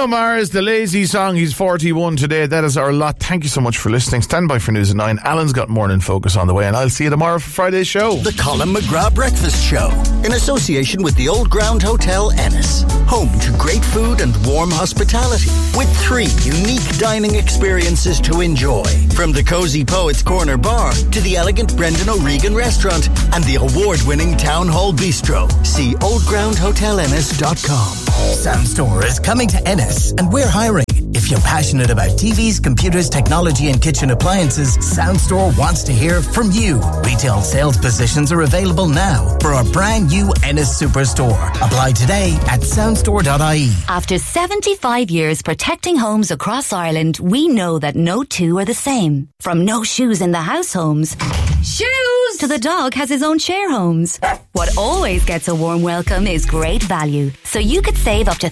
Bruno Mars, The Lazy Song. He's 41 today. That is our lot. Thank you so much for listening. Stand by for News at 9. Alan's got Morning Focus on the way, and I'll see you tomorrow for Friday's show. The Colin McGrath Breakfast Show, in association with the Old Ground Hotel Ennis. Home to great food and warm hospitality, with 3 unique dining experiences to enjoy. From the Cozy Poets Corner Bar to the elegant Brendan O'Regan Restaurant and the award-winning Town Hall Bistro. See oldgroundhotelennis.com. Soundstore is coming to Ennis, and we're hiring. If you're passionate about TVs, computers, technology and kitchen appliances, Soundstore wants to hear from you. Retail sales positions are available now for our brand new Ennis Superstore. Apply today at soundstore.ie. After 75 years protecting homes across Ireland, we know that no two are the same. From no shoes in the house homes, shoes, to the dog has his own share homes. What always gets a warm welcome is great value. So you could save up to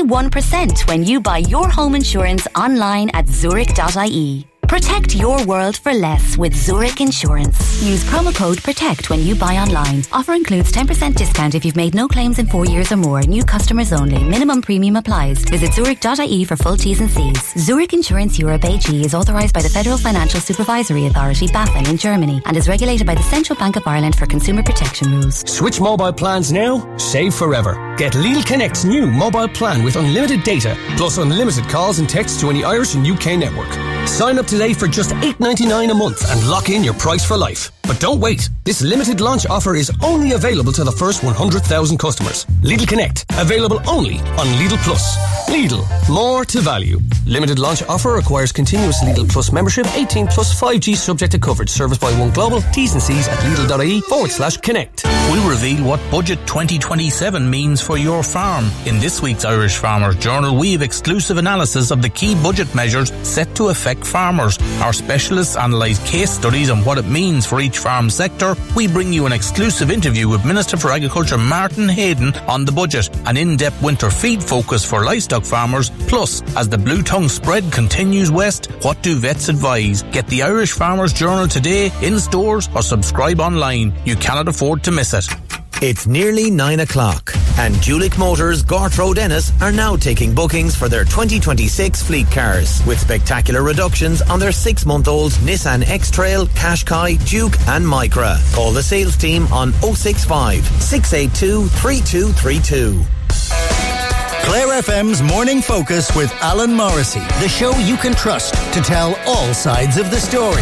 31% when you buy your home insurance online at zurich.ie. Protect your world for less with Zurich Insurance. Use promo code PROTECT when you buy online. Offer includes 10% discount if you've made no claims in 4 years or more. New customers only. Minimum premium applies. Visit zurich.ie for full T's and C's. Zurich Insurance Europe AG is authorised by the Federal Financial Supervisory Authority, BaFin, in Germany, and is regulated by the Central Bank of Ireland for consumer protection rules. Switch mobile plans now, save forever. Get Lidl Connect's new mobile plan with unlimited data, plus unlimited calls and texts to any Irish and UK network. Sign up today for just $8.99 a month and lock in your price for life. But don't wait. This limited launch offer is only available to the first 100,000 customers. Lidl Connect, available only on Lidl Plus. Lidl, more to value. Limited launch offer requires continuous Lidl Plus membership, 18 plus 5G subject to coverage. Service by One Global. T's and C's at lidl.ie/connect. We'll reveal what Budget 2027 means for your farm. In this week's Irish Farmers Journal, we have exclusive analysis of the key budget measures set to affect farmers. Our specialists analyse case studies on what it means for each farm sector. We bring you an exclusive interview with Minister for Agriculture Martin Hayden on the budget, an in-depth winter feed focus for livestock farmers. Plus, as the blue tongue spread continues west, what do vets advise? Get the Irish Farmers Journal today in stores or subscribe online. You cannot afford to miss it. It's nearly 9 o'clock and Julick Motors, Gort Road, Ennis are now taking bookings for their 2026 fleet cars with spectacular reductions on their 6-month-old Nissan X-Trail, Qashqai, Duke and Micra. Call the sales team on 065 682 3232. Clare FM's Morning Focus with Alan Morrissey, the show you can trust to tell all sides of the story.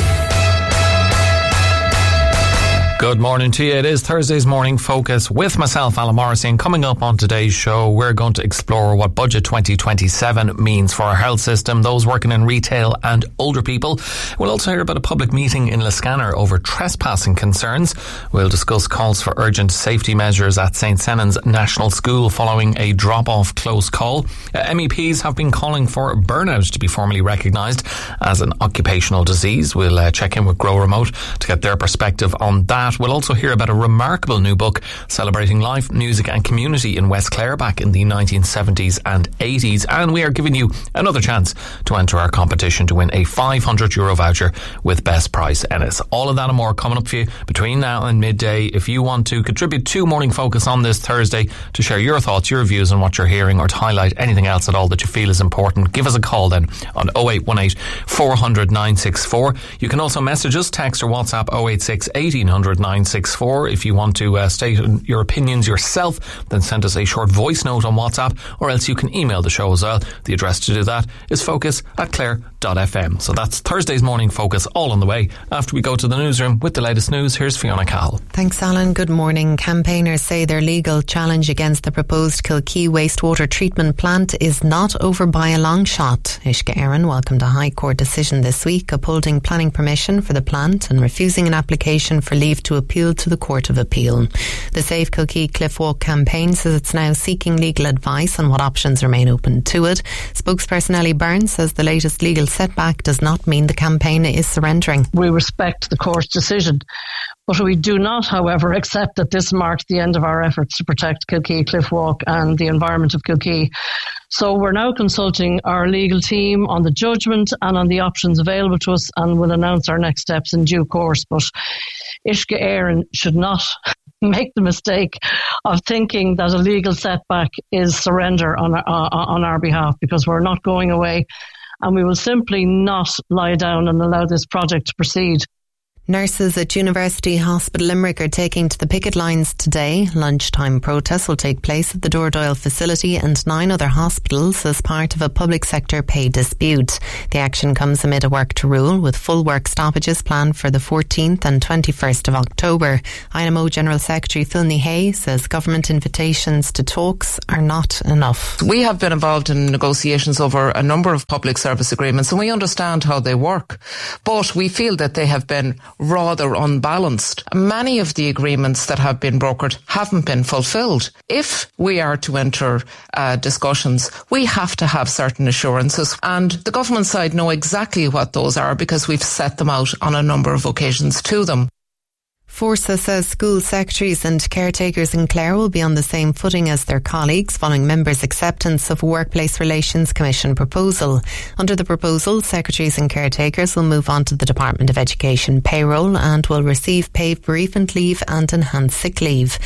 Good morning to you. It is Thursday's Morning Focus with myself, Alan Morrissey, and coming up on today's show, we're going to explore what Budget 2027 means for our health system, those working in retail and older people. We'll also hear about a public meeting in Liscannor over trespassing concerns. We'll discuss calls for urgent safety measures at St. Senan's National School following a drop-off close call. MEPs have been calling for burnout to be formally recognised as an occupational disease. We'll check in with Grow Remote to get their perspective on that. We'll also hear about a remarkable new book celebrating life, music and community in West Clare back in the 1970s and 80s. And we are giving you another chance to enter our competition to win a €500 voucher with Best Price Ennis. All of that and more coming up for you between now and midday. If you want to contribute to Morning Focus on this Thursday to share your thoughts, your views on what you're hearing, or to highlight anything else at all that you feel is important, give us a call then on 0818 400 964. You can also message us, text or WhatsApp 086 1800 964. If you want to state your opinions yourself, then send us a short voice note on WhatsApp, or else you can email the show as well. The address to do that is focus@clare.fm. So that's Thursday's Morning Focus, all on the way. After we go to the newsroom with the latest news, here's Fiona Cahill. Thanks, Alan. Good morning. Campaigners say their legal challenge against the proposed Kilkee wastewater treatment plant is not over by a long shot. Uisce Éireann welcomed a High Court decision this week upholding planning permission for the plant and refusing an application for leave to appeal to the Court of Appeal. The Save Kilkee Cliff Walk campaign says it's now seeking legal advice on what options remain open to it. Spokesperson Ellie Byrne says the latest legal setback does not mean the campaign is surrendering. We respect the court's decision, but we do not, however, accept that this marks the end of our efforts to protect Kilkee Cliff Walk and the environment of Kilkee. So we're now consulting our legal team on the judgment and on the options available to us, and we'll announce our next steps in due course. But Uisce Éireann should not make the mistake of thinking that a legal setback is surrender on our behalf, because we're not going away, and we will simply not lie down and allow this project to proceed. Nurses at University Hospital Limerick are taking to the picket lines today. Lunchtime protests will take place at the Dordоyle facility and 9 other hospitals as part of a public sector pay dispute. The action comes amid a work to rule, with full work stoppages planned for the 14th and 21st of October. INMO General Secretary Phil Hay says government invitations to talks are not enough. We have been involved in negotiations over a number of public service agreements, and we understand how they work, but we feel that they have been rather unbalanced. Many of the agreements that have been brokered haven't been fulfilled. If we are to enter discussions, we have to have certain assurances, and the government side know exactly what those are because we've set them out on a number of occasions to them. Forsa says school secretaries and caretakers in Clare will be on the same footing as their colleagues following members' acceptance of a Workplace Relations Commission proposal. Under the proposal, secretaries and caretakers will move on to the Department of Education payroll and will receive paid bereavement leave and enhanced sick leave.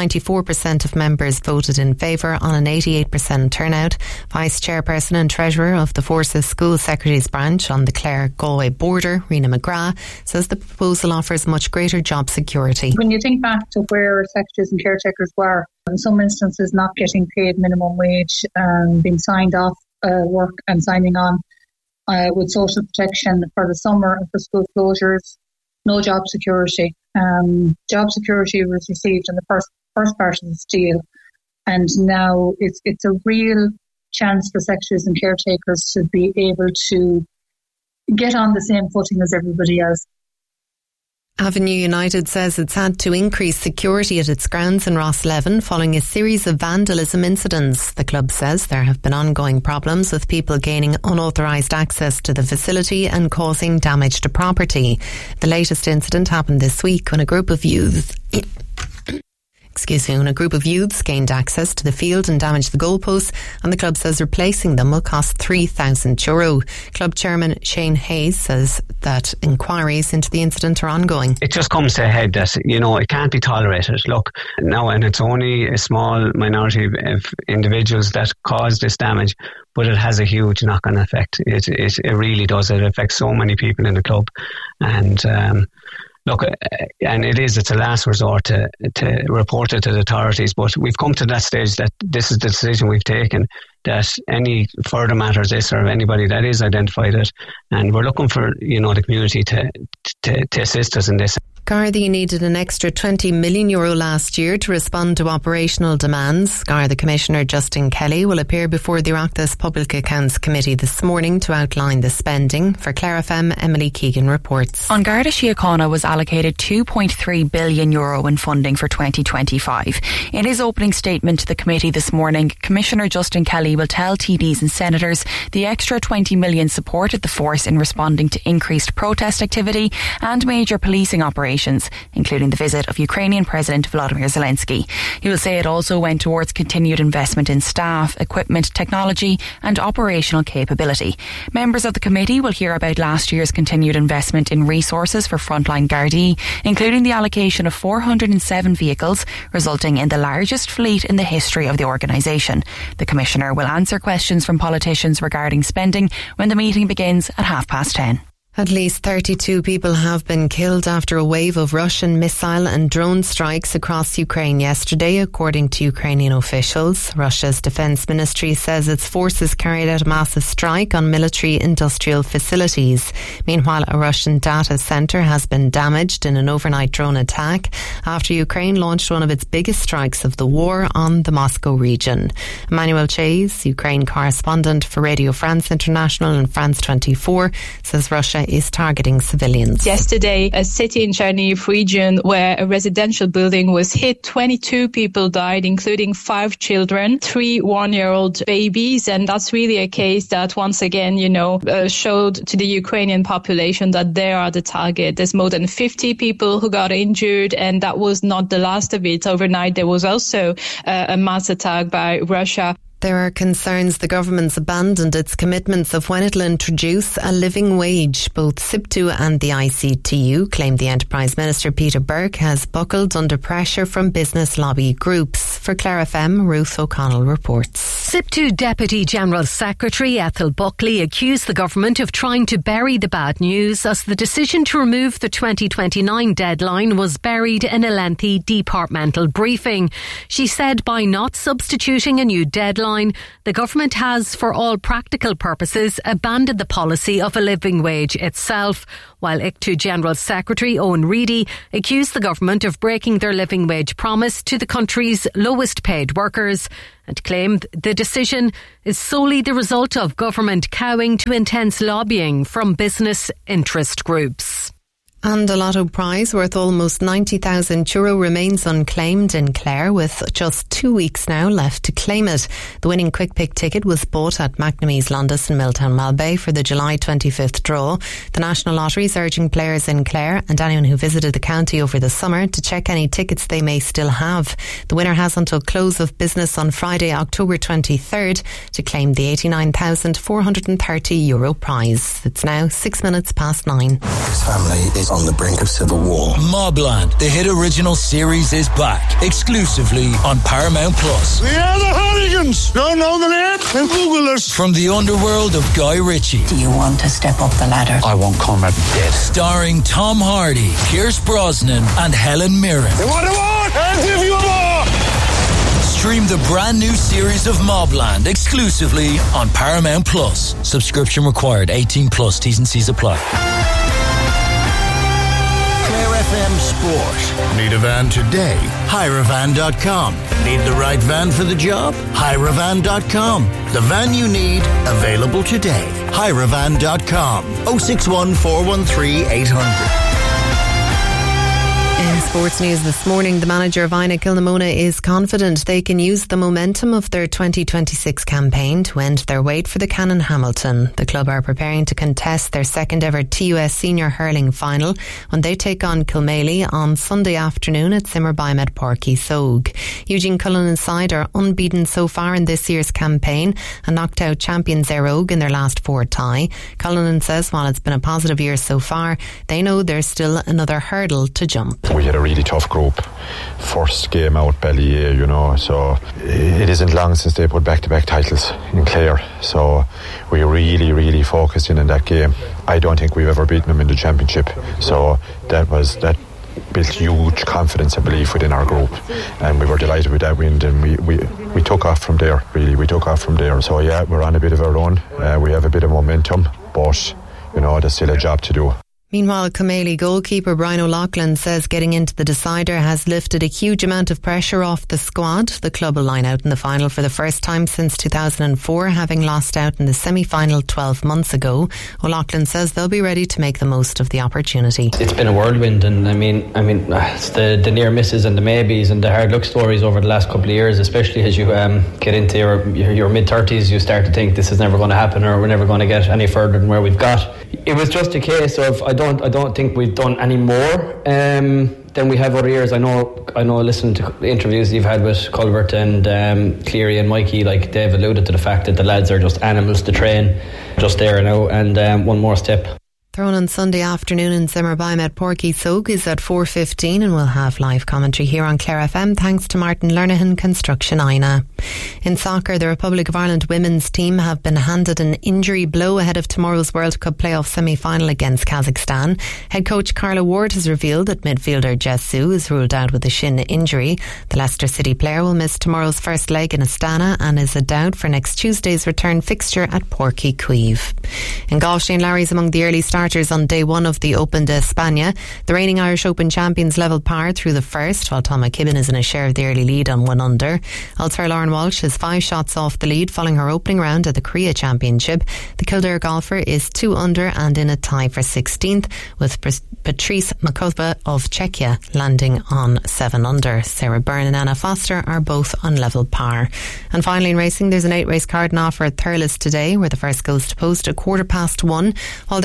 94% of members voted in favour on an 88% turnout. Vice Chairperson and Treasurer of the Forsa School Secretaries Branch on the Clare-Galway border, Rena McGrath, says the proposal offers much greater job security. When you think back to where secretaries and caretakers were, in some instances not getting paid minimum wage, being signed off work and signing on with social protection for the summer and for school closures, no job security. Job security was received in the first part of this deal, and now it's a real chance for secretaries and caretakers to be able to get on the same footing as everybody else. Avenue United says it's had to increase security at its grounds in Rosslevin following a series of vandalism incidents. The club says there have been ongoing problems with people gaining unauthorised access to the facility and causing damage to property. The latest incident happened this week when a group of youths gained access to the field and damaged the goalposts, and the club says replacing them will cost €3,000. Club chairman Shane Hayes says that inquiries into the incident are ongoing. It just comes to a head that, it can't be tolerated. Look, now, and it's only a small minority of individuals that cause this damage, but it has a huge knock-on effect. It really does. It affects so many people in the club, and look, and it's a last resort to report it to the authorities, but we've come to that stage that this is the decision we've taken, that any further matters this or anybody that is identified it, and we're looking for, the community to assist us in this. Gardaí needed an extra €20 million last year to respond to operational demands. Garda Commissioner Justin Kelly will appear before the Oireachtas Public Accounts Committee this morning to outline the spending. For Clare FM, Emily Keegan reports. An Garda Síochána was allocated €2.3 billion in funding for 2025. In his opening statement to the committee this morning, Commissioner Justin Kelly will tell TDs and senators the extra $20 million supported the force in responding to increased protest activity and major policing operations, including the visit of Ukrainian President Volodymyr Zelensky. He will say it also went towards continued investment in staff, equipment, technology and operational capability. Members of the committee will hear about last year's continued investment in resources for frontline Gardaí, including the allocation of 407 vehicles, resulting in the largest fleet in the history of the organisation. The Commissioner will answer questions from politicians regarding spending when the meeting begins at 10:30. At least 32 people have been killed after a wave of Russian missile and drone strikes across Ukraine yesterday, according to Ukrainian officials. Russia's defence ministry says its forces carried out a massive strike on military industrial facilities. Meanwhile, a Russian data centre has been damaged in an overnight drone attack after Ukraine launched one of its biggest strikes of the war on the Moscow region. Emmanuel Chase, Ukraine correspondent for Radio France International and France 24, says Russia is targeting civilians. Yesterday, a city in Chernihiv region where a residential building was hit, 22 people died, including 5 children, 3 one-year-old babies. And that's really a case that once again, showed to the Ukrainian population that they are the target. There's more than 50 people who got injured, and that was not the last of it. Overnight, there was also a mass attack by Russia. There are concerns the government's abandoned its commitments of when it'll introduce a living wage. Both SIPTU and the ICTU claim the Enterprise Minister Peter Burke has buckled under pressure from business lobby groups. For Clare FM, Ruth O'Connell reports. SIPTU Deputy General Secretary Ethel Buckley accused the government of trying to bury the bad news as the decision to remove the 2029 deadline was buried in a lengthy departmental briefing. She said by not substituting a new deadline, the government has, for all practical purposes, abandoned the policy of a living wage itself, while ICTU General Secretary Owen Reedy accused the government of breaking their living wage promise to the country's lowest paid workers and claimed the decision is solely the result of government cowing to intense lobbying from business interest groups. And a lotto prize worth almost €90,000 remains unclaimed in Clare, with just 2 weeks now left to claim it. The winning Quick Pick ticket was bought at McNamee's Londis in Milltown Malbay for the July 25th draw. The National Lottery is urging players in Clare and anyone who visited the county over the summer to check any tickets they may still have. The winner has until close of business on Friday, October 23rd to claim the €89,430 prize. It's now 6 minutes past 9. This family is on the brink of civil war. Mobland, the hit original series, is back exclusively on Paramount Plus. We are the Hooligans. Don't know the name? Then Google us. From the underworld of Guy Ritchie. Do you want to step up the ladder? I won't come at dead. Starring Tom Hardy, Pierce Brosnan, and Helen Mirren. They want more? I'll give you more. Stream the brand new series of Mobland exclusively on Paramount Plus. Subscription required. 18 plus. T's and C's apply. FM Sport. Need a van today? Hirevan.com. Need the right van for the job? Hirevan.com. The van you need, available today. Hirevan.com. 061 413 800. In sports news this morning, the manager of Ina Kilnamona is confident they can use the momentum of their 2026 campaign to end their wait for the Canon Hamilton. The club are preparing to contest their second ever TUS Senior Hurling Final when they take on Kilmaley on Sunday afternoon at Simmerbaimed Páirc Uí Sóg. Eugene Cullinan's side are unbeaten so far in this year's campaign and knocked out champions Éire Óg in their last 4 tie. Cullinan says while it's been a positive year so far, they know there's still another hurdle to jump. We had a really tough group. First game out Ballyea, so it isn't long since they put back-to-back titles in Clare. So we really focused in that game. I don't think we've ever beaten them in the championship. So that built huge confidence and belief within our group, and we were delighted with that win. And we took off from there. We took off from there. So yeah, we're on a bit of a run. We have a bit of momentum, but there's still a job to do. Meanwhile, Kilmaley goalkeeper Brian O'Loughlin says getting into the decider has lifted a huge amount of pressure off the squad. The club will line out in the final for the first time since 2004, having lost out in the semi-final 12 months ago. O'Loughlin says they'll be ready to make the most of the opportunity. It's been a whirlwind, and I mean, it's the near misses and the maybes and the hard luck stories over the last couple of years, especially as you get into your mid-30s, you start to think this is never going to happen, or we're never going to get any further than where we've got. It was just a case of I don't think we've done any more than we have other years. I know listening to the interviews you've had with Culbert and Cleary and Mikey, like they've alluded to the fact that the lads are just animals to train, just there now, and one more step. Thrown on Sunday afternoon in Simmerbaimed Páirc Uí Sóg is at 4:15, and we'll have live commentary here on Clare FM thanks to Martin Lernahan Construction Ina. In soccer, the Republic of Ireland women's team have been handed an injury blow ahead of tomorrow's World Cup playoff semi-final against Kazakhstan. Head coach Carla Ward has revealed that midfielder Jess Sue is ruled out with a shin injury. The Leicester City player will miss tomorrow's first leg in Astana and is a doubt for next Tuesday's return fixture at Páirc Uí Chaoimh. In golf, Shane Lowry's among the early starters on day one of the Open de España. The reigning Irish Open champions level par through the first, while Tom McKibben is in a share of the early lead on 1 under. Elsewhere, Lauren Walsh is 5 shots off the lead following her opening round at the Korea Championship. The Kildare golfer is 2 under and in a tie for 16th, with Patrice Makova of Czechia landing on 7 under. Sarah Byrne and Anna Foster are both on level par. And finally in racing, there's an 8-race card on offer at Thurles today, where the first goes to post at 1:15, while there's a 7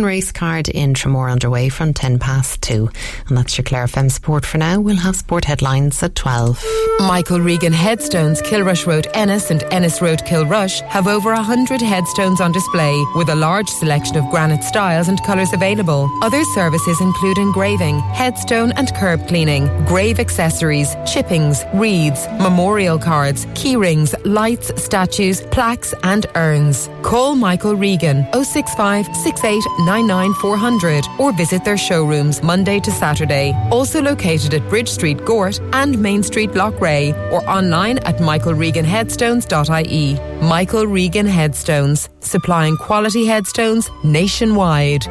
race card in Tramore underway from 2:10. And that's your Clare FM Sport for now. We'll have sport headlines at 12. Michael Regan Headstones, Kilrush Road Ennis and Ennis Road Kilrush have over 100 headstones on display with a large selection of granite styles and colours available. Other services include engraving, headstone and curb cleaning, grave accessories, chippings, wreaths, memorial cards, key rings, lights, statues, plaques and urns. Call Michael Regan 065 68 99 400 or visit their showrooms Monday to Saturday. Also located at Bridge Street, Gort and Main Street, Loughrea, or online at michaelreganheadstones.ie. Michael Regan Headstones, supplying quality headstones nationwide.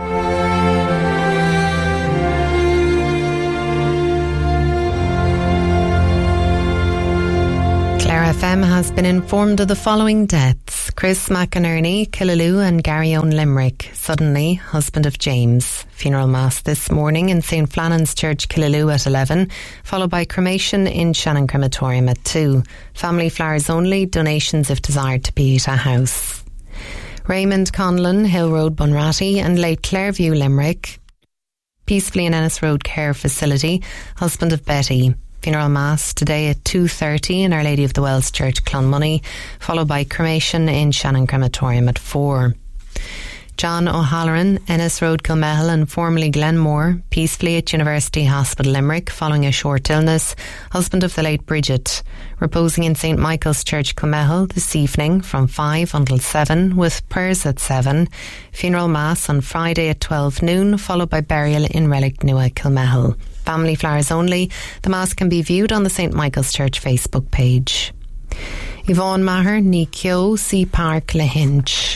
Clare FM has been informed of the following deaths: Chris McInerney, Killaloe, and Gary Owen Limerick. Suddenly, husband of James. Funeral mass this morning in St Flannan's Church, Killaloe at 11, followed by cremation in Shannon Crematorium at 2. Family flowers only, donations if desired to be at a house. Raymond Conlon, Hill Road, Bunratty, and late Clairview, Limerick. Peacefully in Ennis Road Care Facility, husband of Betty. Funeral mass today at 2:30 in Our Lady of the Wells Church, Clonmoney, followed by cremation in Shannon Crematorium at 4. John O'Halloran, Ennis Road, Kilmehel, and formerly Glenmore, peacefully at University Hospital, Limerick, following a short illness, husband of the late Bridget, reposing in St Michael's Church, Kilmehel, this evening from 5 until 7, with prayers at 7. Funeral mass on Friday at 12 noon, followed by burial in Relic Nua, Kilmehel. Family flowers only. The mass can be viewed on the St Michael's Church Facebook page. Yvonne Maher, Ní Kyo, Sea Park, Lahinch.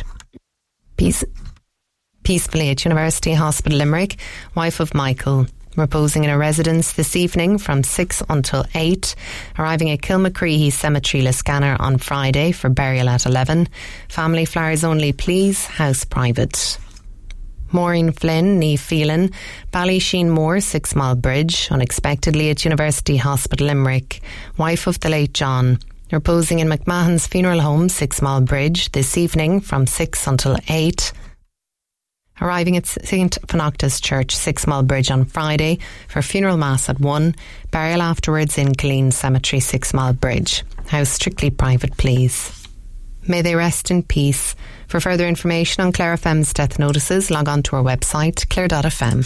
Peacefully at University Hospital, Limerick, wife of Michael, reposing in a residence this evening from 6 until 8, arriving at Kilmacreehey Cemetery, Liscannor on Friday for burial at 11. Family flowers only, please, house private. Maureen Flynn, Ní Phelan, Ballysheen Moor, 6 Mile Bridge, unexpectedly at University Hospital, Limerick, wife of the late John, reposing in McMahon's Funeral Home, 6 Mile Bridge, this evening from 6 until 8. Arriving at St Phonoctus Church, 6 Mile Bridge on Friday for funeral mass at 1, burial afterwards in Killeen Cemetery, 6 Mile Bridge. House strictly private, please. May they rest in peace. For further information on Clare FM's death notices, log on to our website, clare.fm.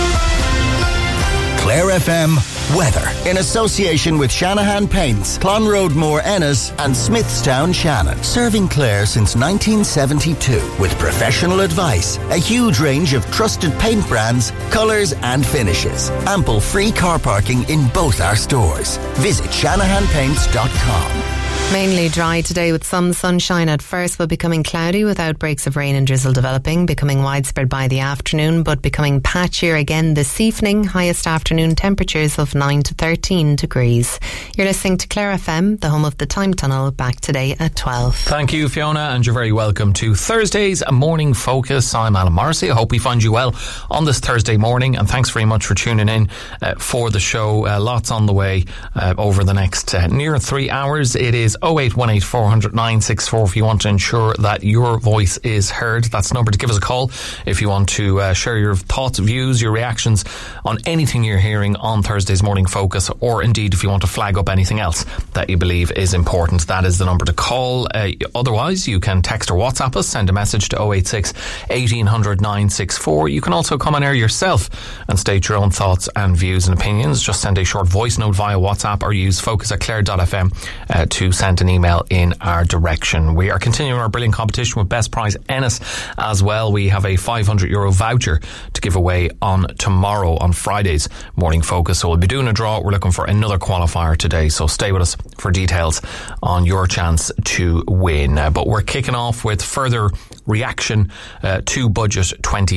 Clare FM weather in association with Shanahan Paints, Clonroadmore Ennis and Smithstown Shannon. Serving Clare since 1972 with professional advice, a huge range of trusted paint brands, colours and finishes. Ample free car parking in both our stores. Visit shanahanpaints.com. Mainly dry today with some sunshine at first, but becoming cloudy with outbreaks of rain and drizzle developing, becoming widespread by the afternoon, but becoming patchier again this evening. Highest afternoon temperatures of 9 to 13 degrees. You're listening to Clare FM, the home of the Time Tunnel, back today at 12. Thank you, Fiona, and you're very welcome to Thursday's Morning Focus. I'm Alan Morrissey. I hope we find you well on this Thursday morning, and thanks very much for tuning in for the show. Lots on the way over the next near 3 hours. It is 0818 400 964 if you want to ensure that your voice is heard. That's the number to give us a call if you want to share your thoughts, views, your reactions on anything you're hearing on Thursday's Morning Focus, or indeed if you want to flag up anything else that you believe is important. That is the number to call. Otherwise, you can text or WhatsApp us, send a message to 086 1800 964. You can also come on air yourself and state your own thoughts and views and opinions. Just send a short voice note via WhatsApp or use focus@clare.fm to send an email in our direction. We are continuing our brilliant competition with Best Prize Ennis as well. We have a €500 voucher to give away on tomorrow, on Friday's Morning Focus. So we'll be doing a draw. We're looking for another qualifier today, so stay with us for details on your chance to win. But we're kicking off with further reaction to Budget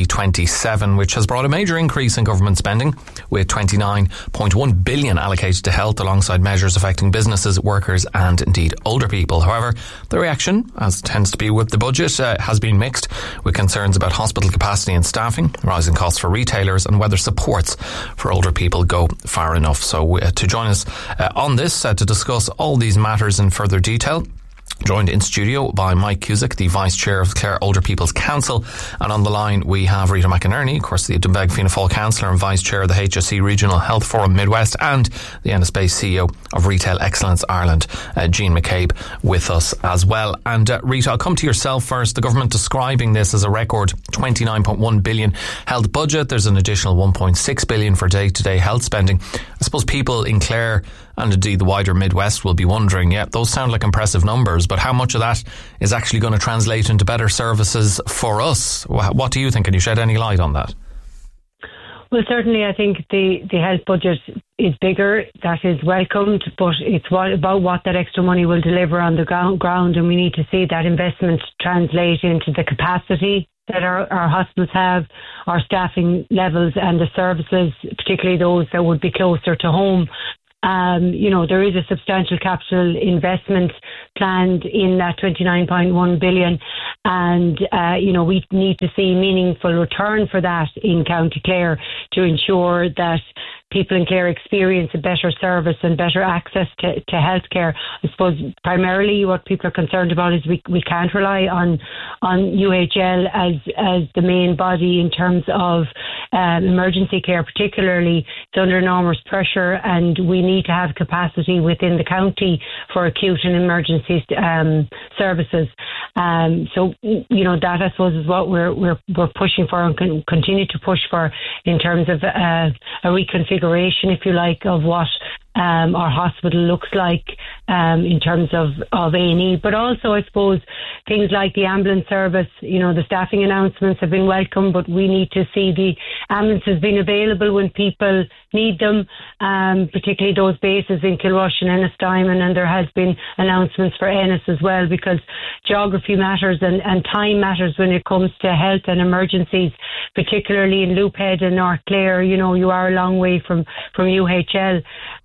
2027, which has brought a major increase in government spending, with €29.1 billion allocated to health alongside measures affecting businesses, workers and indeed older people. However, the reaction, as tends to be with the budget, has been mixed, with concerns about hospital capacity and staffing, rising costs for retailers and whether supports for older people go far enough. So to join us on this, to discuss all these matters in further detail, Joined in studio by Mike Cusack, the Vice Chair of the Clare Older People's Council. And on the line we have Rita McInerney, of course the Doonbeg Fianna Fáil Councillor and Vice Chair of the HSE Regional Health Forum Midwest, and the Ennis-based CEO of Retail Excellence Ireland, Jean McCabe, with us as well. And Rita, I'll come to yourself first. The government describing this as a record $29.1 billion health budget. There's an additional $1.6 billion for day-to-day health spending. I suppose people in Clare and indeed the wider Midwest will be wondering, yeah, those sound like impressive numbers, but how much of that is actually going to translate into better services for us? What do you think? Can you shed any light on that? Well, certainly I think the health budget is bigger. That is welcomed, but it's about what that extra money will deliver on the ground, and we need to see that investment translate into the capacity that our hospitals have, our staffing levels and the services, particularly those that would be closer to home. There is a substantial capital investment planned in that 29.1 billion, and we need to see meaningful return for that in County Clare to ensure that people in Clare experience a better service and better access to healthcare. I suppose primarily what people are concerned about is we can't rely on UHL as the main body in terms of emergency care, particularly. It's under enormous pressure, and we need to have capacity within the county for acute and emergency services. That I suppose is what we're pushing for and continue to push for in terms of a reconfiguration, if you like, of what our hospital looks like in terms of A&E, but also I suppose things like the ambulance service. The staffing announcements have been welcome, but we need to see the ambulances being available when people need them, particularly those bases in Kilrush and Ennis-Diamond, and there has been announcements for Ennis as well, because geography matters and time matters when it comes to health and emergencies, particularly in Loophead and North Clare. You are a long way from UHL.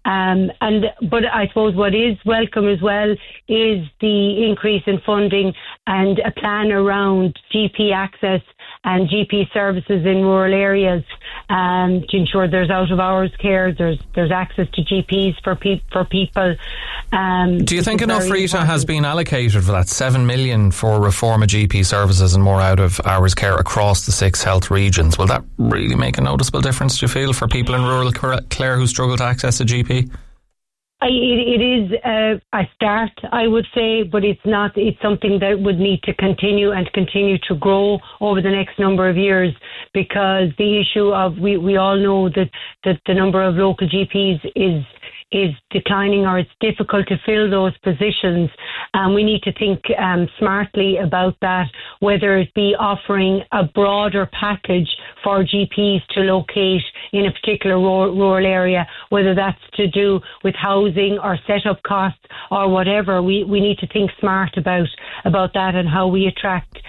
But I suppose what is welcome as well is the increase in funding and a plan around GP access and GP services in rural areas to ensure there's out of hours care, there's access to GPs for people. Do you think enough, Rita, has been allocated for that $7 million for reform of GP services and more out of hours care across the 6 health regions? Will that really make a noticeable difference, do you feel, for people in rural Clare who struggle to access a GP? It is a start, I would say, but it's not. It's something that would need to continue to grow over the next number of years, because the issue of we all know that the number of local GPs is declining, or it's difficult to fill those positions. We need to think smartly about that, whether it be offering a broader package for GPs to locate in a particular rural area, whether that's to do with housing or set-up costs or whatever. We need to think smart about that and how we attract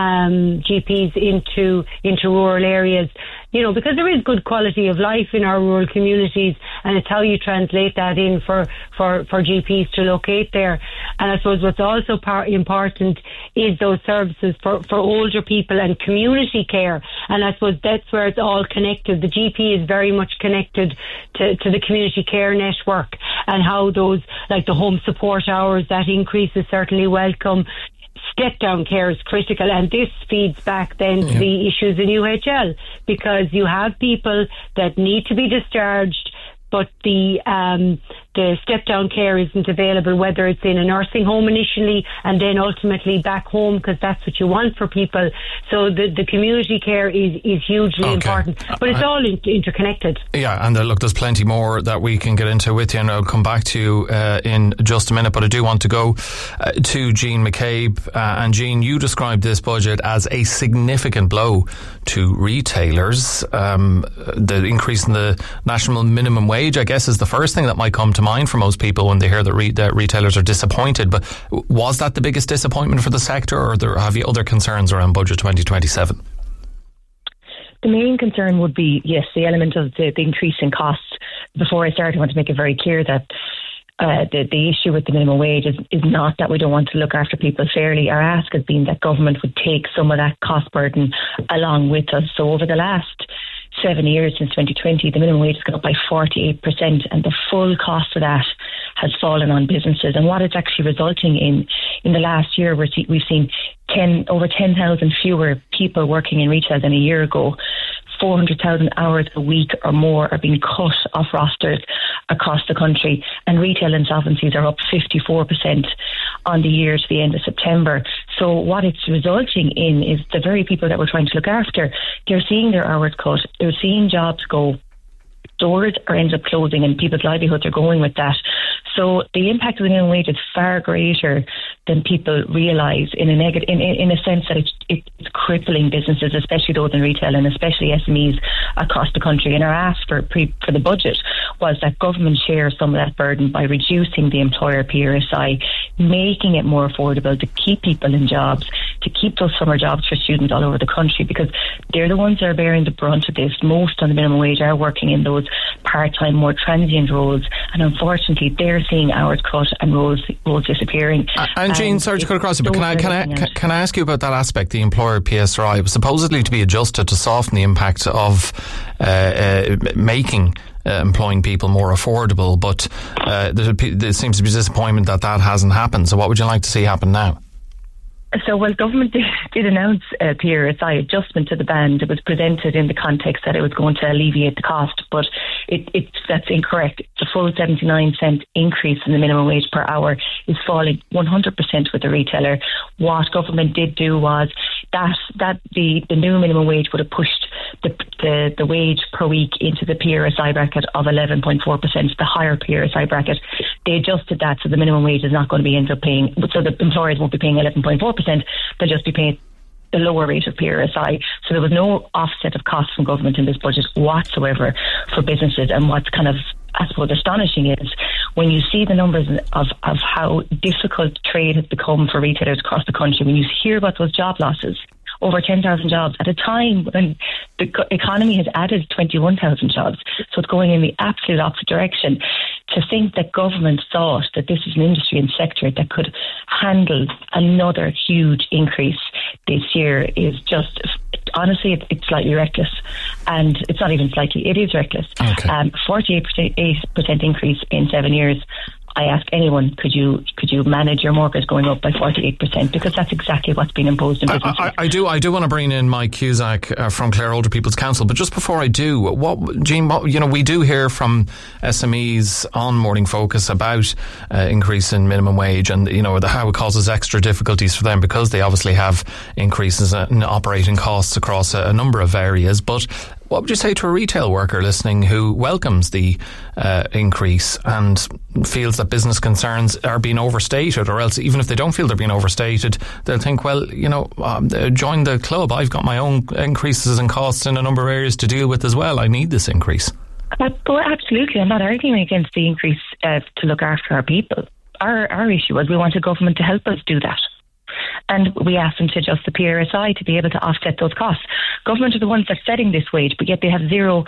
GPs into rural areas. Because there is good quality of life in our rural communities, and it's how you translate that in for GPs to locate there. And I suppose what's also important is those services for older people and community care. And I suppose that's where it's all connected. The GP is very much connected to the community care network, and how those, like the home support hours, that increase is certainly welcome. Step-down care is critical, and this feeds back then to the issues in UHL, because you have people that need to be discharged, but the step-down care isn't available, whether it's in a nursing home initially and then ultimately back home, because that's what you want for people. So the community care is hugely important, but it's all interconnected. Yeah, and look, there's plenty more that we can get into with you, and I'll come back to you in just a minute, but I do want to go to Jean McCabe. And Jean, you described this budget as a significant blow to retailers. The increase in the national minimum wage, I guess, is the first thing that might come to mind for most people when they hear that retailers are disappointed. But was that the biggest disappointment for the sector, or have you other concerns around Budget 2027? The main concern would be, yes, the element of the increase in costs. Before I start, I want to make it very clear that the issue with the minimum wage is not that we don't want to look after people fairly. Our ask has been that government would take some of that cost burden along with us. So over the last 7 years since 2020, the minimum wage has gone up by 48%, and the full cost of that has fallen on businesses. And what it's actually resulting in the last year, we've seen over 10,000 fewer people working in retail than a year ago. 400,000 hours a week or more are being cut off rosters across the country, and retail insolvencies are up 54% on the year to the end of September. So what it's resulting in is the very people that we're trying to look after, they're seeing their hours cut, they're seeing jobs go, stores are end up closing, and people's livelihoods are going with that. So the impact of the minimum wage is far greater than people realise, in a sense that it's crippling businesses, especially those in retail and especially SMEs across the country. And our ask for the budget was that government share some of that burden by reducing the employer PRSI, making it more affordable to keep people in jobs, to keep those summer jobs for students all over the country, because they're the ones that are bearing the brunt of this. Most on the minimum wage are working in those part-time, more transient roles, and unfortunately they're seeing hours cut and roles disappearing. And Jean, sorry to cut across you, but can I ask you about that aspect, the employer PSRI? It was supposedly to be adjusted to soften the impact of making employing people more affordable, but there seems to be disappointment that hasn't happened. So what would you like to see happen now? So, government did announce a PRSI adjustment to the band. It was presented in the context that it was going to alleviate the cost, but that's incorrect. The full 79-cent increase in the minimum wage per hour is falling 100% with the retailer. What government did do was that the new minimum wage would have pushed the wage per week into the PRSI bracket of 11.4%, the higher PRSI bracket. They adjusted that, so the minimum wage is not going to be end up paying, so the employers won't be paying 11.4%, they'll just be paying the lower rate of PRSI. So there was no offset of costs from government in this budget whatsoever for businesses. And what's kind of, I suppose, astonishing is when you see the numbers of how difficult trade has become for retailers across the country, when you hear about those job losses, over 10,000 jobs at a time when the economy has added 21,000 jobs. So it's going in the absolute opposite direction. To think that government thought that this is an industry and sector that could handle another huge increase this year is just, honestly, it's slightly reckless. And it's not even slightly, it is reckless. Okay. 48% increase in 7 years. I ask anyone, could you manage your mortgage going up by 48%? Because that's exactly what's been imposed in business. I do want to bring in Mike Cusack from Clare Older People's Council, but just before I do, Jean, we do hear from SMEs on Morning Focus about increase in minimum wage, and how it causes extra difficulties for them because they obviously have increases in operating costs across a number of areas. But what would you say to a retail worker listening who welcomes the increase and feels that business concerns are being overstated, or else even if they don't feel they're being overstated, they'll think, well, join the club. I've got my own increases in costs in a number of areas to deal with as well. I need this increase. Absolutely. I'm not arguing against the increase to look after our people. Our issue was we wanted government to help us do that. And we asked them to adjust the PRSI to be able to offset those costs. Government are the ones that are setting this wage, but yet they have zero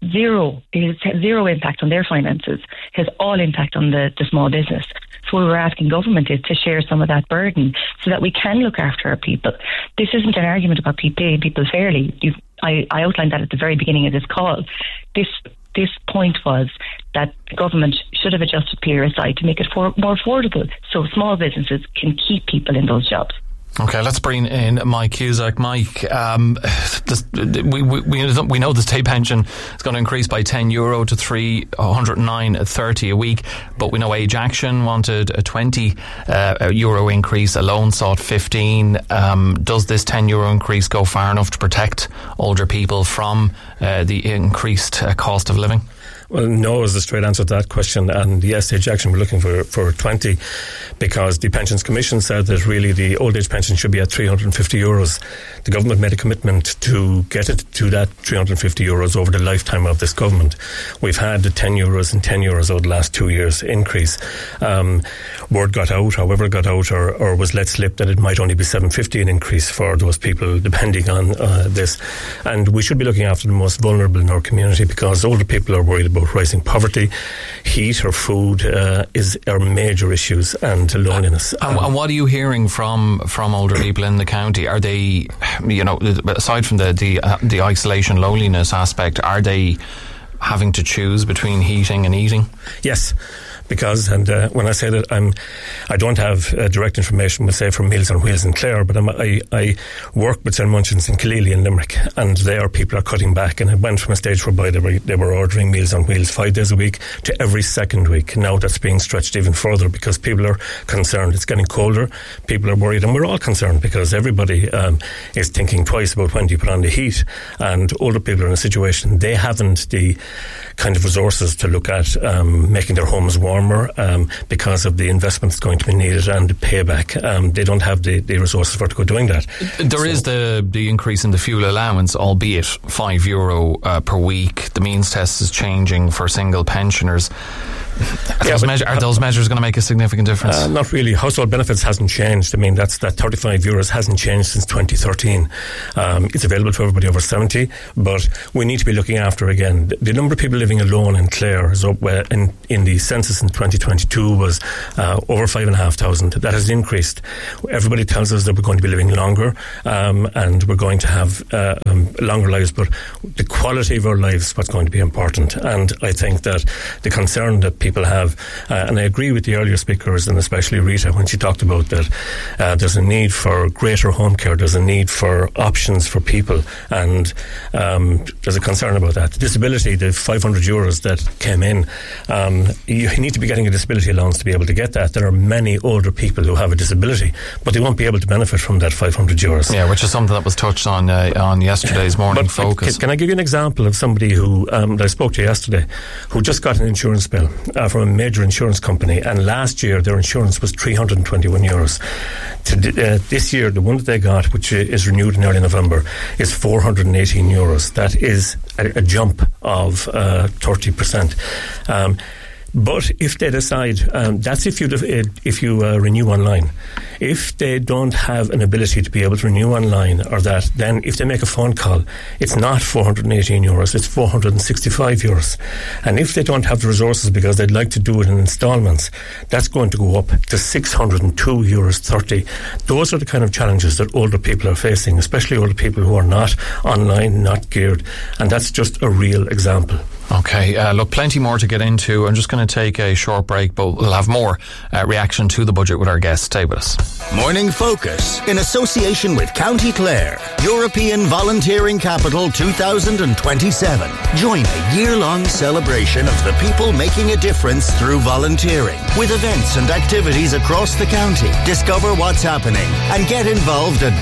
impact on their finances. It has all impact on the small business. So what we're asking government is to share some of that burden so that we can look after our people. This isn't an argument about paying people fairly. I outlined that at the very beginning of this call. This point was that the government should have adjusted PRSI to make it more affordable so small businesses can keep people in those jobs. Okay, let's bring in Mike Cusack. Mike, we know the state pension is going to increase by €10 to €309.30 a week, but we know Age Action wanted a €20 increase, Alone sought 15. Does this €10 increase go far enough to protect older people from the increased cost of living? Well, no is the straight answer to that question. And yes, Age Action were looking for 20 because the Pensions Commission said that really the old age pension should be at €350. The government made a commitment to get it to that €350 over the lifetime of this government. We've had the €10 and €10 over the last 2 years increase. Word got out, however it got out or was let slip that it might only be $750 an increase for those people depending on this. And we should be looking after the most vulnerable in our community because older people are worried about about rising poverty. Heat or food are major issues, and loneliness. And what are you hearing from older people in the county? Are they, aside from the isolation, loneliness aspect, are they having to choose between heating and eating? Yes. Because, and when I say that I don't have direct information, we'll say, from Meals on Wheels in Clare, but I work with St. Munchins in Killeely in Limerick, and people are cutting back, and it went from a stage whereby they were ordering Meals on Wheels 5 days a week to every second week. Now that's being stretched even further because people are concerned. It's getting colder, people are worried, and we're all concerned because everybody is thinking twice about when do you put on the heat, and older people are in a situation they haven't the kind of resources to look at making their homes warmer because of the investment that's going to be needed and the payback. They don't have the resources for to go doing that. There is the increase in the fuel allowance, albeit €5 per week. The means test is changing for single pensioners. Are those measures going to make a significant difference? Not really. Household benefits hasn't changed. I mean, that €35 hasn't changed since 2013. It's available to everybody over 70, but we need to be looking after, again, the number of people living alone in Clare is up in the census in 2022 was over 5,500. That has increased. Everybody tells us that we're going to be living longer and we're going to have longer lives, but the quality of our lives is what's going to be important. And I think that the concern that people have, and I agree with the earlier speakers, and especially Rita, when she talked about that there's a need for greater home care, there's a need for options for people, and there's a concern about that. The disability, the €500 that came in, you need to be getting a disability allowance to be able to get that. There are many older people who have a disability, but they won't be able to benefit from that €500. Yeah, which is something that was touched on yesterday's morning focus. Can I give you an example of somebody who that I spoke to yesterday, who just got an insurance bill from a major insurance company, and last year their insurance was €321. This year, the one that they got, which is renewed in early November, is €418. That is a jump of 30%. But if they decide, that's if you renew online. If they don't have an ability to be able to renew online, or that, then if they make a phone call, it's not €418, it's €465. And if they don't have the resources because they'd like to do it in installments, that's going to go up to €602.30. Those are the kind of challenges that older people are facing, especially older people who are not online, not geared. And that's just a real example. Okay, look, plenty more to get into. I'm just going to take a short break, but we'll have more reaction to the budget with our guests. Stay with us. Morning Focus, in association with County Clare, European Volunteering Capital 2027. Join a year-long celebration of the people making a difference through volunteering, with events and activities across the county. Discover what's happening and get involved at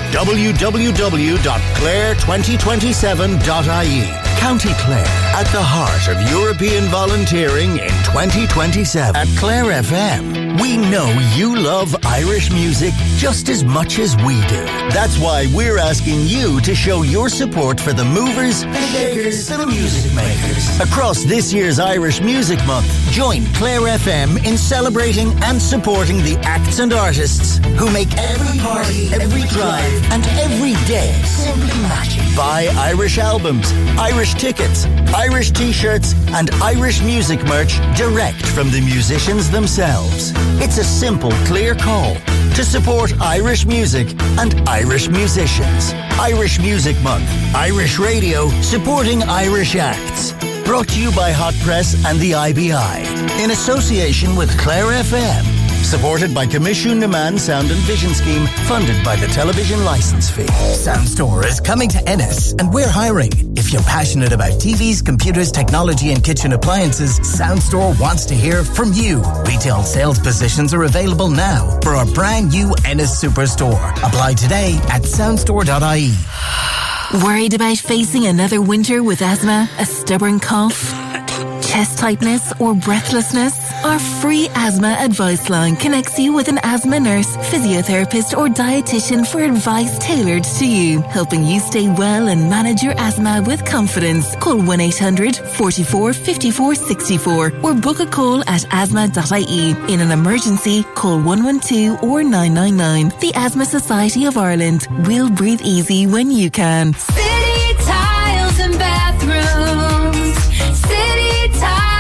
www.clare2027.ie. County Clare, at the heart of European volunteering in 2027. At Clare FM, we know you love Irish music just as much as we do. That's why we're asking you to show your support for the movers, the shakers, the music makers. Across this year's Irish Music Month, join Clare FM in celebrating and supporting the acts and artists who make every party, every drive, and every day simply magic. Buy Irish albums, Irish tickets, Irish t-shirts, and Irish music merch direct from the musicians themselves. It's a simple, clear call to support Irish music and Irish musicians. Irish Music Month, Irish Radio, supporting Irish acts. Brought to you by Hot Press and the IBI, in association with Clare FM. Supported by Commission Naman Sound and Vision Scheme, funded by the television licence fee. Soundstore is coming to Ennis, and we're hiring. If you're passionate about TVs, computers, technology and kitchen appliances, Soundstore wants to hear from you. Retail sales positions are available now for our brand new Ennis Superstore. Apply today at soundstore.ie. Worried about facing another winter with asthma, a stubborn cough, chest tightness or breathlessness? Our free asthma advice line connects you with an asthma nurse, physiotherapist or dietitian for advice tailored to you, helping you stay well and manage your asthma with confidence. Call 1-800-44-54-64 or book a call at asthma.ie. In an emergency, call 112 or 999. The Asthma Society of Ireland. We'll breathe easy when you can. City Tiles and Bathrooms. City Tiles.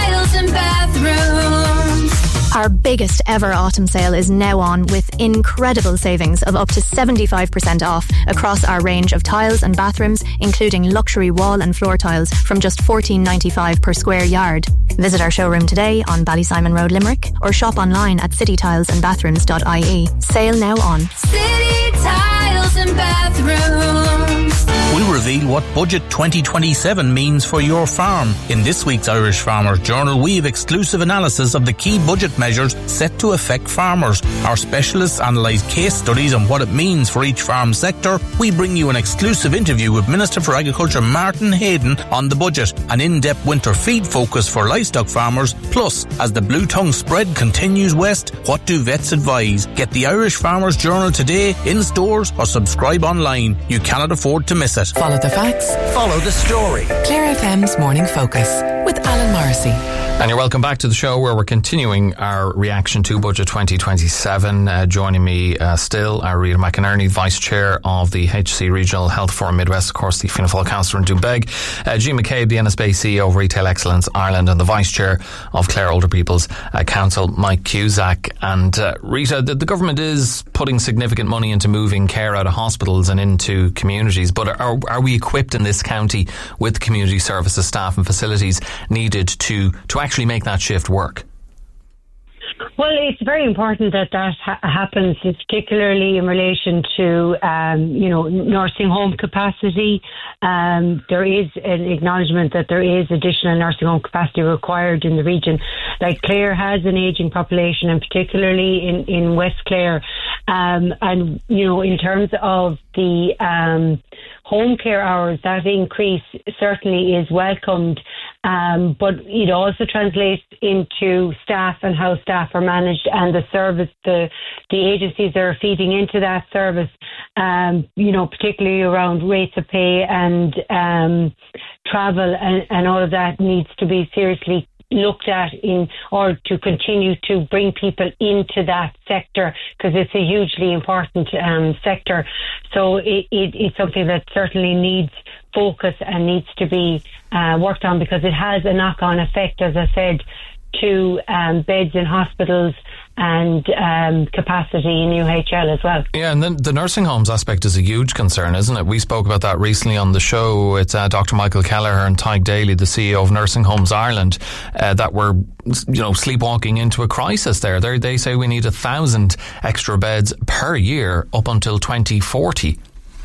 Our biggest ever autumn sale is now on with incredible savings of up to 75% off across our range of tiles and bathrooms, including luxury wall and floor tiles from just $14.95 per square yard. Visit our showroom today on Ballysimon Road, Limerick, or shop online at citytilesandbathrooms.ie. Sale now on. City Tiles and Bathrooms. We'll reveal what Budget 2027 means for your farm. In this week's Irish Farmers Journal, we have exclusive analysis of the key budget measures set to affect farmers. Our specialists analyse case studies on what it means for each farm sector. We bring you an exclusive interview with Minister for Agriculture Martin Hayden on the budget, an in-depth winter feed focus for livestock farmers. Plus, as the blue tongue spread continues west, what do vets advise? Get the Irish Farmers Journal today in stores or subscribe online. You cannot afford to miss it. Follow the facts. Follow the story. Clare FM's Morning Focus with Alan Morrissey. And you're welcome back to the show where we're continuing our reaction to Budget 2027. Joining me still are Rita McInerney, Vice Chair of the HC Regional Health Forum Midwest, of course the Fianna Fáil Councillor in Doonbeg, Jean McCabe, the NSBA CEO of Retail Excellence Ireland, and the Vice Chair of Clare Older People's Council, Mike Cusack. And Rita, the government is putting significant money into moving care out of hospitals and into communities, but are we equipped in this county with community services staff and facilities needed to actually make that shift work? Well, it's very important that happens, particularly in relation to, nursing home capacity. There is an acknowledgement that there is additional nursing home capacity required in the region. Like Clare has an ageing population, and particularly in West Clare. In terms of the home care hours, that increase certainly is welcomed. But it also translates into staff and how staff are managed and the service, the agencies that are feeding into that service, particularly around rates of pay and travel and all of that needs to be seriously looked at in order to continue to bring people into that sector, because it's a hugely important sector. So it's something that certainly needs focus and needs to be worked on, because it has a knock-on effect, as I said, to beds in hospitals and capacity in UHL as well. Yeah, and then the nursing homes aspect is a huge concern, isn't it? We spoke about that recently on the show. It's Dr. Michael Kelleher and Tyke Daly, the CEO of Nursing Homes Ireland, that were, sleepwalking into a crisis there. They say we need 1,000 extra beds per year up until 2040.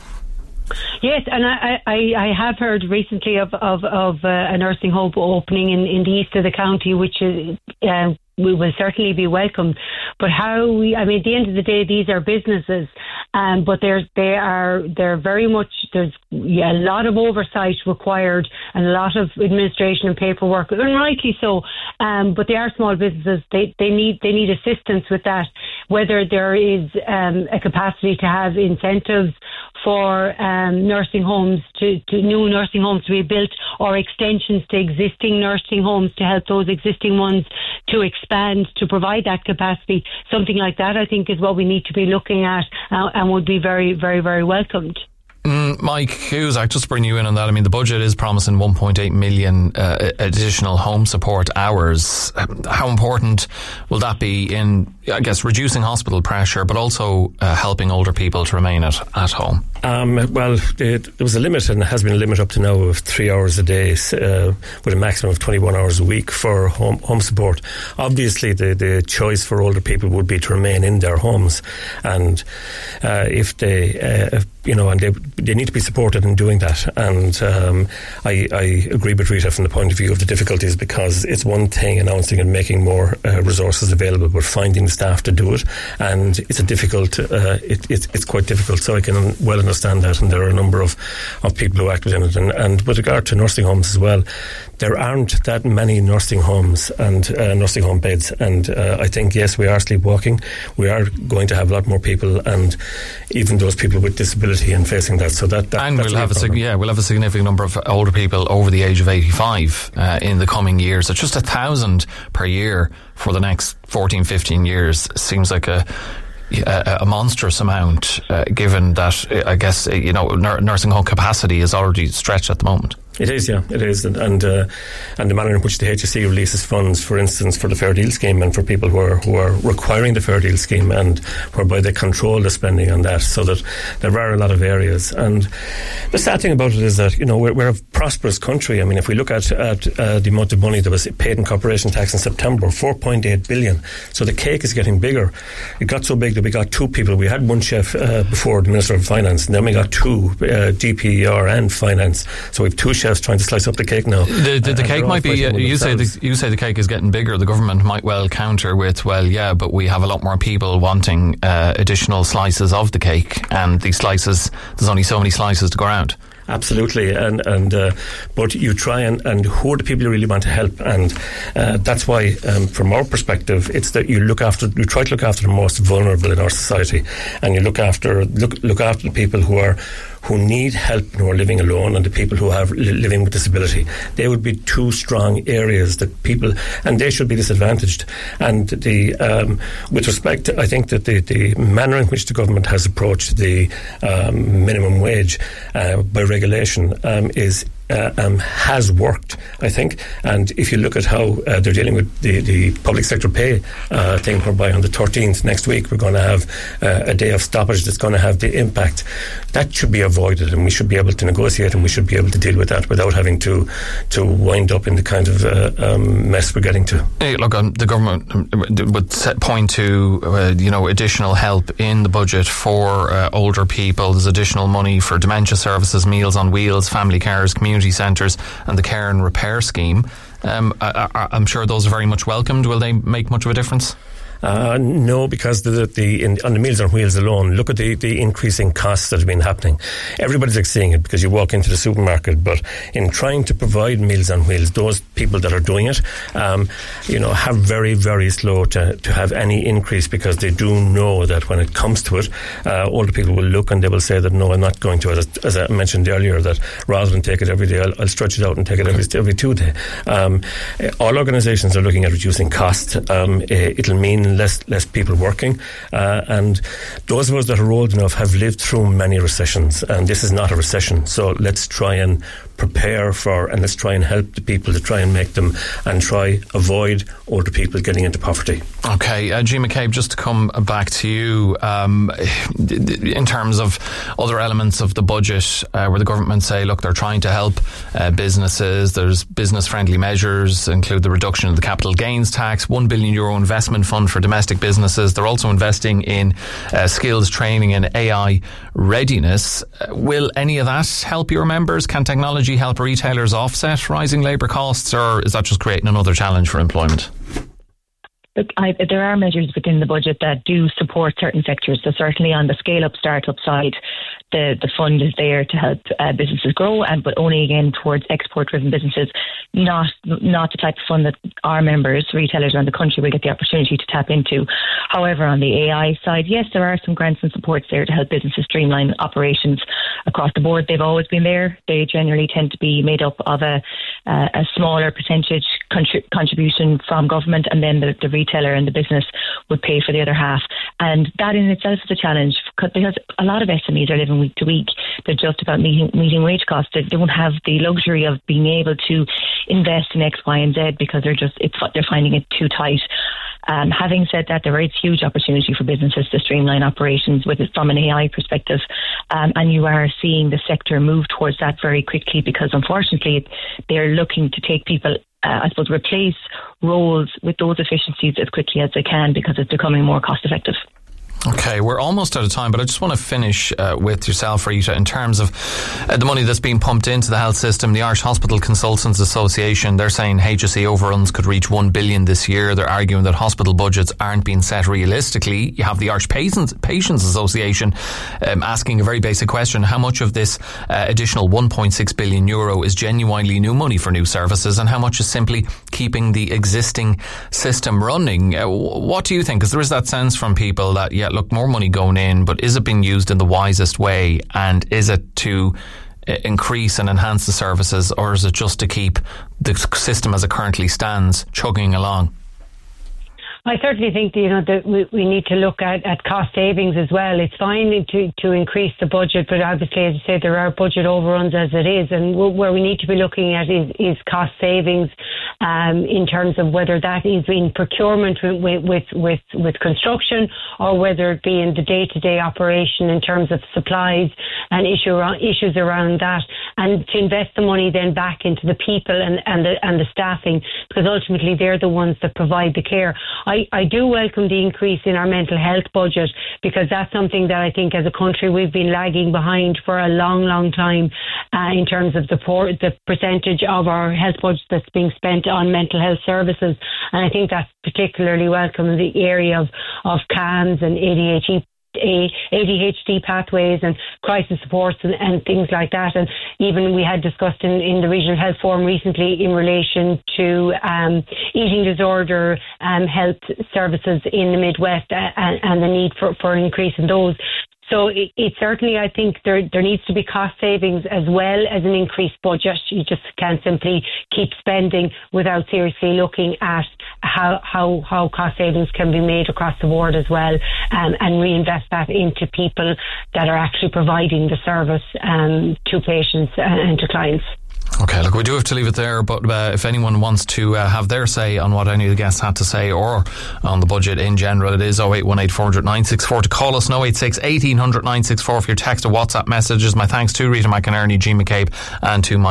Yes, and I have heard recently of a nursing home opening in the east of the county, which is we will certainly be welcomed. But at the end of the day, these are businesses, but they're very much, there's a lot of oversight required and a lot of administration and paperwork, and rightly so. But they are small businesses. They need assistance with that. Whether there is a capacity to have incentives for nursing homes to new nursing homes to be built, or extensions to existing nursing homes to help those existing ones to expand to provide that capacity. Something like that, I think, is what we need to be looking at and would be very, very, very welcomed. Mike Cusack, just bring you in on that. I mean, the budget is promising 1.8 million additional home support hours. How important will that be in, I guess, reducing hospital pressure, but also helping older people to remain at home? There was a limit, and there has been a limit up to now of 3 hours a day, with a maximum of 21 hours a week for home support. Obviously, the choice for older people would be to remain in their homes, and if they they need to be supported in doing that. And I agree with Rita from the point of view of the difficulties, because it's one thing announcing and making more resources available, but finding the staff to do it, and it's a difficult. It's quite difficult. So I can well understand that, and there are a number of people who act within it. And with regard to nursing homes as well, there aren't that many nursing homes and nursing home beds, and I think, yes, we are sleepwalking. We are going to have a lot more people, and even those people with disability and facing that. So and we'll have a significant number of older people over the age of 85 in the coming years. So just 1,000 per year for the next 14, 15 years seems like a monstrous amount, given that I guess nursing home capacity is already stretched at the moment. It is, yeah, it is, and the manner in which the HSE releases funds, for instance, for the Fair Deal scheme, and for people who are requiring the Fair Deal scheme, and whereby they control the spending on that, so that there are a lot of areas. And the sad thing about it is that, you know, we're a prosperous country. I mean, if we look at the amount of money that was paid in corporation tax in September, 4.8 billion. So the cake is getting bigger. It got so big that we got two people. We had one chef before, the Minister of Finance, and then we got two, DPER and Finance. So we have two chefs trying to slice up the cake now. The cake might be, you say the cake is getting bigger. The government might well counter with, well, yeah, but we have a lot more people wanting additional slices of the cake, and these slices, there's only so many slices to go around. Absolutely, but you try and who are the people you really want to help, and that's why, from our perspective, it's that you try to look after the most vulnerable in our society, and you look after the people who need help and who are living alone, and the people who have living with disability. They would be two strong areas that people, and they should be disadvantaged. And with respect, I think that the manner in which the government has approached the minimum wage by regulation has worked, I think. And if you look at how they're dealing with the public sector pay thing, whereby on the 13th next week we're going to have a day of stoppage that's going to have the impact, that should be avoided, and we should be able to negotiate, and we should be able to deal with that without having to wind up in the kind of mess we're getting to. Hey, look, the government would point to additional help in the budget for older people. There's additional money for dementia services, Meals on Wheels, family cars, community centres, and the care and repair scheme. I'm sure those are very much welcomed. Will they make much of a difference? No, because on the Meals on Wheels alone, look at the increasing costs that have been happening. Everybody's seeing it because you walk into the supermarket, but in trying to provide Meals on Wheels, those people that are doing it, have very, very slow to have any increase, because they do know that when it comes to it, older people will look and they will say that, no, I'm not going to it. As I mentioned earlier, that rather than take it every day, I'll stretch it out and take it every 2 days. All organisations are looking at reducing cost. It'll mean less people working, and those of us that are old enough have lived through many recessions, and this is not a recession. So let's try and prepare for, and let's try and help the people, to try and make them, and try avoid older people getting into poverty. Okay, G. McCabe, just to come back to you, in terms of other elements of the budget, where the government say, look, they're trying to help businesses. There's business-friendly measures, include the reduction of the capital gains tax, €1 billion investment fund for domestic businesses. They're also investing in skills training and AI readiness. Will any of that help your members? Can technology help retailers offset rising labour costs, or is that just creating another challenge for employment? Look, there are measures within the budget that do support certain sectors. So certainly on the scale-up, start-up side, the fund is there to help businesses grow, but only again towards export-driven businesses, not the type of fund that our members, retailers around the country, will get the opportunity to tap into. However, on the AI side, yes, there are some grants and supports there to help businesses streamline operations across the board. They've always been there. They generally tend to be made up of a smaller percentage contribution from government, and then the retailer and the business would pay for the other half. And that in itself is a challenge, because a lot of SMEs are living week to week. They're just about meeting wage costs. They don't have the luxury of being able to invest in X, Y, and Z, because they're finding it too tight. Having said that, there is huge opportunity for businesses to streamline operations with it from an AI perspective, and you are seeing the sector move towards that very quickly, because unfortunately they're looking to take people, replace roles with those efficiencies as quickly as they can, because it's becoming more cost effective. Okay, we're almost out of time, but I just want to finish with yourself, Rita, in terms of the money that's being pumped into the health system. The Irish Hospital Consultants Association, they're saying HSE overruns could reach $1 billion this year. They're arguing that hospital budgets aren't being set realistically. You have the Irish Patients Association asking a very basic question: how much of this additional €1.6 billion is genuinely new money for new services, and how much is simply keeping the existing system running? What do you think? Because there is that sense from people that, yeah, look, more money going in, but is it being used in the wisest way? And is it to increase and enhance the services, or is it just to keep the system as it currently stands chugging along? I certainly think that we need to look at cost savings as well. It's fine to increase the budget, but obviously, as you say, there are budget overruns as it is, and where we need to be looking at is cost savings in terms of whether that is in procurement with construction, or whether it be in the day-to-day operation in terms of supplies and issues around that, and to invest the money then back into the people and the staffing, because ultimately they're the ones that provide the care. I do welcome the increase in our mental health budget, because that's something that I think as a country we've been lagging behind for a long time in terms of the percentage of our health budget that's being spent on mental health services, and I think that's particularly welcome in the area of CAMS and ADHD pathways and crisis supports and things like that. And even we had discussed in the Regional Health Forum recently in relation to eating disorder health services in the Midwest and the need for an increase in those. So it certainly, I think there needs to be cost savings as well as an increased budget. You just can't simply keep spending without seriously looking at how cost savings can be made across the board as well, and reinvest that into people that are actually providing the service to patients and to clients. Okay, look, we do have to leave it there, but if anyone wants to have their say on what any of the guests had to say or on the budget in general, it is 0818 400 964 to call us, 086 1800 964 for your text or WhatsApp messages. My thanks to Rita McInerney, G. McCabe, and to my